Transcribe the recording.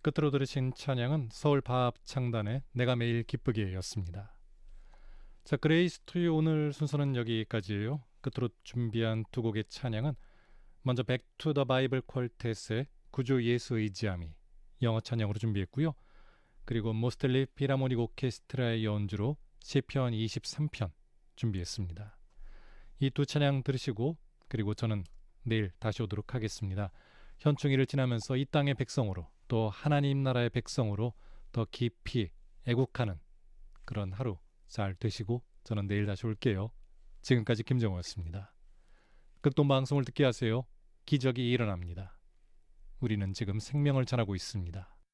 끝으로 들으신 찬양은 서울 바합창단의 내가 매일 기쁘게였습니다. 자, 그레이스 투유 오늘 순서는 여기까지예요. 끝으로 준비한 두 곡의 찬양은 먼저 백투 더 바이블 퀄텟의 구주 예수 의지함이 영어 찬양으로 준비했고요. 그리고 모스텔리 피라모닉 오케스트라의 연주로 시편 23편 준비했습니다. 이 두 찬양 들으시고 그리고 저는 내일 다시 오도록 하겠습니다. 현충일을 지나면서 이 땅의 백성으로 또 하나님 나라의 백성으로 더 깊이 애국하는 그런 하루 잘 되시고 저는 내일 다시 올게요. 지금까지 김정호였습니다. 극동방송을 듣게 하세요. 기적이 일어납니다. 우리는 지금 생명을 전하고 있습니다.